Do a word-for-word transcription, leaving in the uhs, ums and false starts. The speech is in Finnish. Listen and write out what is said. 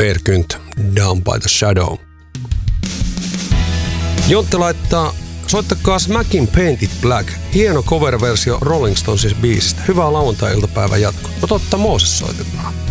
Per Gynt, Down by the Shadow. Jontte laittaa, soittakaa Smackin Painted Black, hieno cover-versio Rolling Stonesin biisistä. Hyvää lauantai-iltapäivän jatkoa. No totta, Mooses soitetaan.